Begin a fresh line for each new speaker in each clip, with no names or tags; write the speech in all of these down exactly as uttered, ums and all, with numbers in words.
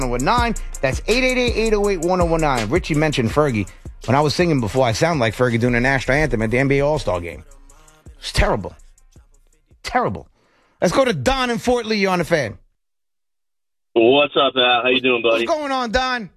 nine. That's eight eight eight, eight oh eight, one oh one nine. Richie mentioned Fergie. When I was singing before, I sound like Fergie doing the national anthem at the N B A All-Star game. It's terrible. Terrible. Let's go to Don in Fort Lee. You're on the Fan.
What's up, Al? How you doing, buddy?
What's going on, Don?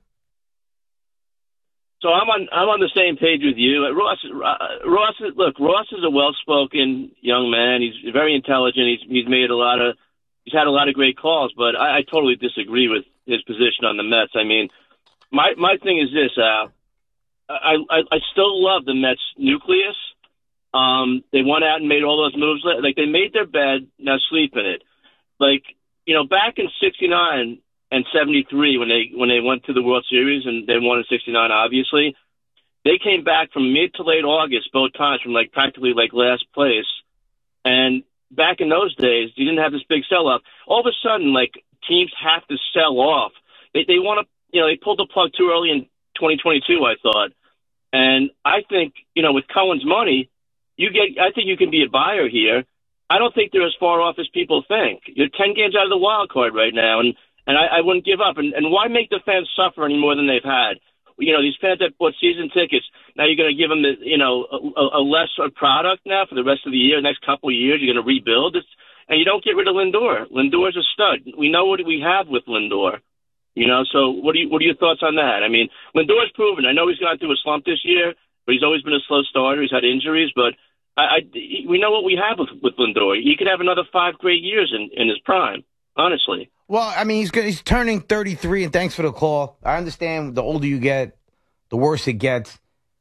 So I'm on I'm on the same page with you. Uh, Ross, uh, Ross, look, Ross is a well-spoken young man. He's very intelligent. He's he's made a lot of he's had a lot of great calls, but I, I totally disagree with his position on the Mets. I mean, my my thing is this, Al. I I, I still love the Mets nucleus. Um, they went out and made all those moves. Like they made their bed, now sleep in it. Like you know, back in sixty-nine. And seventy-three, when they when they went to the World Series and they won in sixty-nine, obviously, they came back from mid to late August both times from like practically like last place. And back in those days, you didn't have this big sell-off. All of a sudden, like teams have to sell off. They they want to, you know, they pulled the plug too early in twenty twenty-two, I thought. And I think, you know, with Cohen's money, you get. I think you can be a buyer here. I don't think they're as far off as people think. You're ten games out of the wild card right now, and. And I, I wouldn't give up. And, and why make the fans suffer any more than they've had? You know, these fans that bought season tickets, now you're going to give them, the, you know, a, a lesser product now for the rest of the year, next couple of years. You're going to rebuild it. And you don't get rid of Lindor. Lindor's a stud. We know what we have with Lindor. You know, so what, do you, what are your thoughts on that? I mean, Lindor's proven. I know he's gone through a slump this year, but he's always been a slow starter. He's had injuries. But I, I, we know what we have with, with Lindor. He could have another five great years in, in his prime, honestly.
Well, I mean, he's good. He's turning thirty-three, and thanks for the call. I understand the older you get, the worse it gets.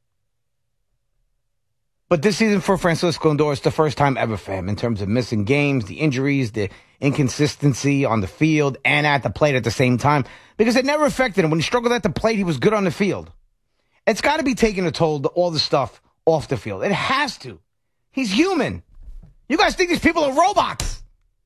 But this season for Francisco Lindor, it's the first time ever for him in terms of missing games, the injuries, the inconsistency on the field and at the plate at the same time, because it never affected him. When he struggled at the plate, he was good on the field. It's got to be taking a toll, all the stuff off the field. It has to. He's human. You guys think these people are robots.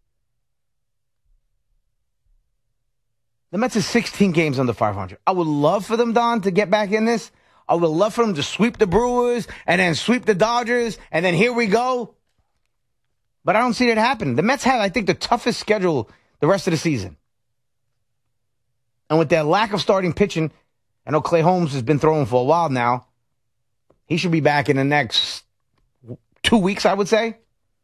The Mets are sixteen games under five hundred. I would love for them, Don, to get back in this. I would love for them to sweep the Brewers and then sweep the Dodgers, and then here we go. But I don't see that happening. The Mets have, I think, the toughest schedule the rest of the season. And with their lack of starting pitching, I know Clay Holmes has been throwing for a while now. He should be back in the next two weeks, I would say.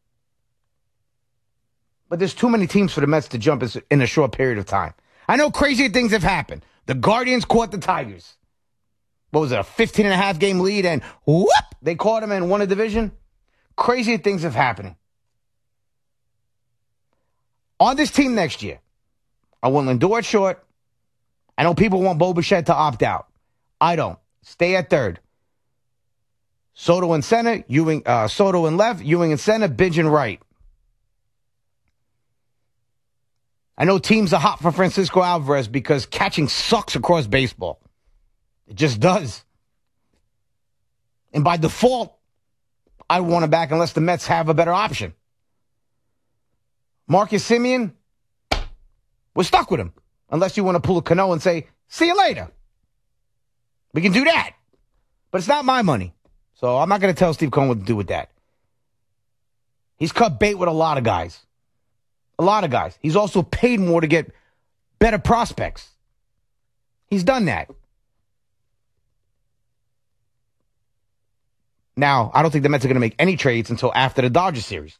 But there's too many teams for the Mets to jump in a short period of time. I know crazier things have happened. The Guardians caught the Tigers. What was it, a fifteen and a half game lead, and whoop, they caught them and won a division? Crazier things have happened. On this team next year, I want Lindor at short. I know people want Bo Bichette to opt out. I don't. Stay at third. Soto in center, Ewing, uh, Soto in left, Ewing in center, Bidge in right. I know teams are hot for Francisco Alvarez because catching sucks across baseball. It just does. And by default, I want him back unless the Mets have a better option. Marcus Semien, we're stuck with him. Unless you want to pull a Cano and say, see you later. We can do that. But it's not my money. So I'm not going to tell Steve Cohen what to do with that. He's cut bait with a lot of guys. A lot of guys. He's also paid more to get better prospects. He's done that. Now, I don't think the Mets are going to make any trades until after the Dodger series.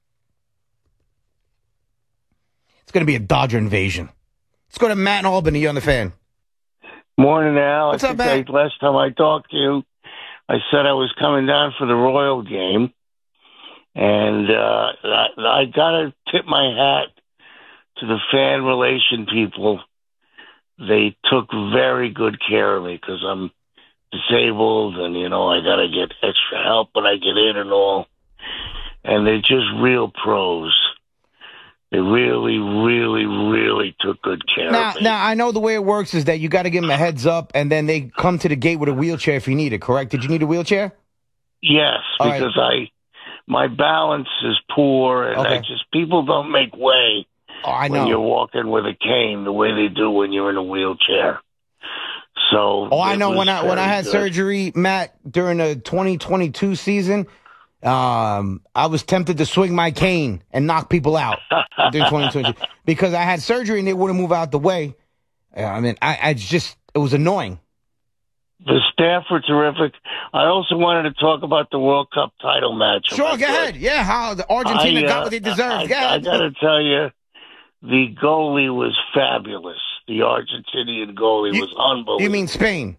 It's going to be a Dodger invasion. Let's go to Matt in Albany on the Fan.
Morning, Al.
What's
I
up,
think
Matt?
I, last time I talked to you, I said I was coming down for the Royal game. And uh, I, I got to tip my hat to the fan relation people. They took very good care of me because I'm disabled and, you know, I got to get extra help when I get in and all. And they're just real pros. They really, really, really took good care
now,
of me.
Now, I know the way it works is that you got to give them a heads up and then they come to the gate with a wheelchair if you need it, correct? Did you need a wheelchair?
Yes,
All
because
right.
I... My balance is poor, and
okay.
I just people don't make way
oh, I know.
when you're walking with a cane the way they do when you're in a wheelchair. So,
oh, I know when I when I had
good.
surgery, Matt, during the twenty twenty-two season, um, I was tempted to swing my cane and knock people out during twenty twenty-two because I had surgery and they wouldn't move out the way. Yeah, I mean, I, I just it was annoying.
The staff were terrific. I also wanted to talk about the World Cup title match.
Sure, go ahead. Yeah, how the Argentina
I, uh,
got what they deserved.
I,
Go
I,
ahead.
I got to tell you, the goalie was fabulous. The Argentinian goalie
You-
was unbelievable.
You mean Spain?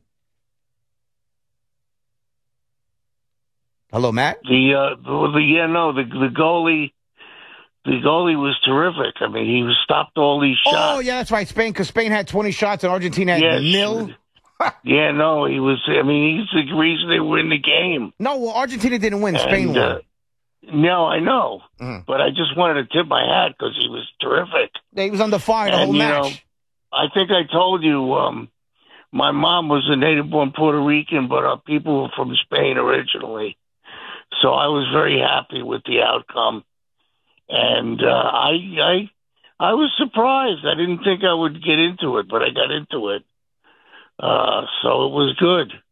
Hello, Matt?
The, uh, the, the yeah, no, the, the goalie, the goalie was terrific. I mean, he stopped all these shots.
Oh, yeah, that's right. Spain, because Spain had twenty shots and Argentina had
Yes.
nil.
Yeah, no, he was. I mean, he's the reason they win the game.
No, well, Argentina didn't win. Spain
And,
won.
uh, no, I know,
Mhm.
but I just wanted to tip my hat because he was terrific.
He was under fire the
and,
whole
you
match.
know, I think I told you, um, my mom was a native-born Puerto Rican, but our people were from Spain originally. So I was very happy with the outcome, and uh, I, I, I was surprised. I didn't think I would get into it, but I got into it. Uh, so it was good.